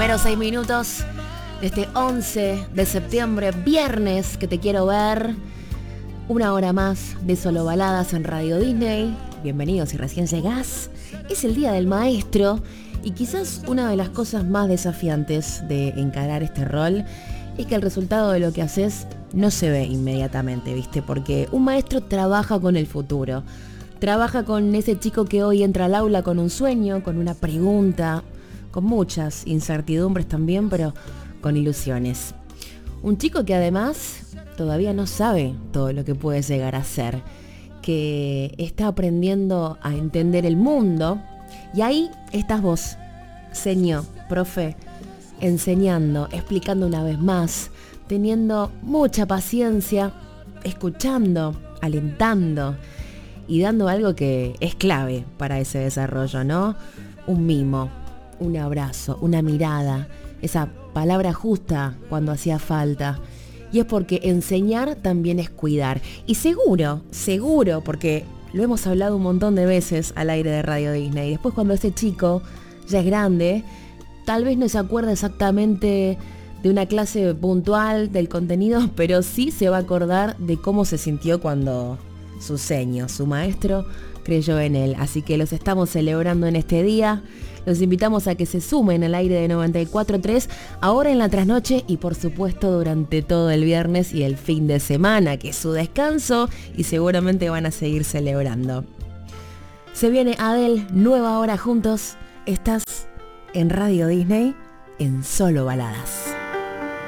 primeros 6 minutos de este 11 de septiembre, viernes, que te quiero ver. Una hora más de Solo Baladas en Radio Disney. Bienvenidos si recién llegás. Es el Día del Maestro y quizás una de las cosas más desafiantes de encarar este rol es que el resultado de lo que haces no se ve inmediatamente, ¿viste? Porque un maestro trabaja con el futuro. Trabaja con ese chico que hoy entra al aula con un sueño, con una pregunta, con muchas incertidumbres también, pero con ilusiones. Un chico que además todavía no sabe todo lo que puede llegar a ser, que está aprendiendo a entender el mundo, y ahí estás vos, señor, profe, enseñando, explicando una vez más, teniendo mucha paciencia, escuchando, alentando y dando algo que es clave para ese desarrollo, ¿no? Un mimo, un abrazo, una mirada, esa palabra justa cuando hacía falta. Y es porque enseñar también es cuidar. Y seguro, porque lo hemos hablado un montón de veces al aire de Radio Disney. Después cuando ese chico ya es grande, tal vez no se acuerda exactamente de una clase puntual del contenido, pero sí se va a acordar de cómo se sintió cuando su seño, su maestro, creyó en él. Así que los estamos celebrando en este día. Los invitamos a que se sumen al aire de 94.3 ahora en la trasnoche y por supuesto durante todo el viernes y el fin de semana, que es su descanso y seguramente van a seguir celebrando. Se viene Adele, nueva hora juntos. Estás en Radio Disney en Solo Baladas.